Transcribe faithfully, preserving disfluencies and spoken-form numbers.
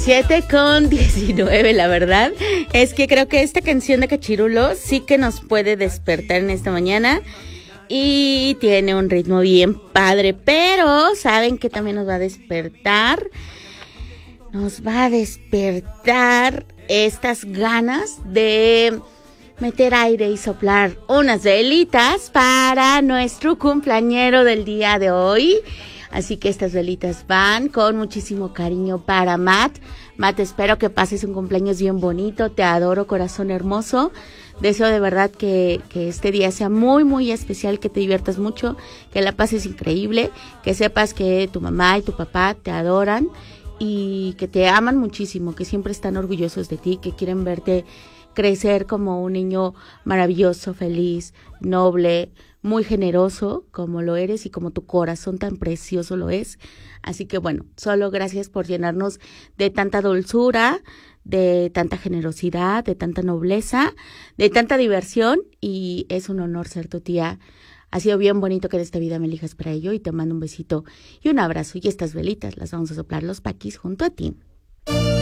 siete con diecinueve, la verdad es que creo que esta canción de Cachirulo sí que nos puede despertar en esta mañana y tiene un ritmo bien padre, pero ¿saben que también nos va a despertar? Nos va a despertar estas ganas de meter aire y soplar unas velitas para nuestro cumpleañero del día de hoy. Así que estas velitas van con muchísimo cariño para Matt. Matt, espero que pases un cumpleaños bien bonito. Te adoro, corazón hermoso. Deseo de verdad que, que este día sea muy, muy especial, que te diviertas mucho, que la pases increíble, que sepas que tu mamá y tu papá te adoran y que te aman muchísimo, que siempre están orgullosos de ti, que quieren verte crecer como un niño maravilloso, feliz, noble, muy generoso como lo eres y como tu corazón tan precioso lo es. Así que bueno, solo gracias por llenarnos de tanta dulzura, de tanta generosidad, de tanta nobleza, de tanta diversión, y es un honor ser tu tía. Ha sido bien bonito que en esta vida me elijas para ello y te mando un besito y un abrazo, y estas velitas las vamos a soplar los paquis junto a ti.